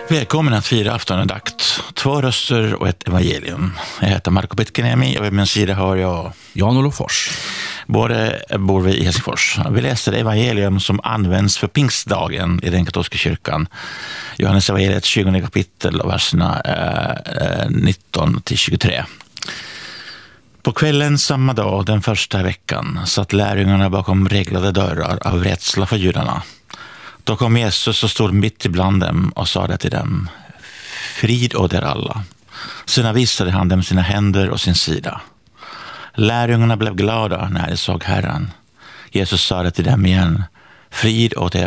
Välkommen att fira aftonandakt. 2 röster och ett evangelium. Jag heter Marko Pitkinemi och vid min sida har jag Jan-Olof Fors. Båda bor vi i Helsingfors. Vi läser det evangelium som används för pingstdagen i den katolska kyrkan. Johannes evangeliet 20 kapitel och verserna 19-23. På kvällen samma dag, den första veckan, satt lärjungarna bakom reglade dörrar av rädsla för judarna. Då kom Jesus och stod mitt ibland dem och sade till dem: frid åt er alla. Sedan visade han dem sina händer och sin sida. Lärjungarna blev glada när de såg Herren. Jesus sade till dem igen: frid åt er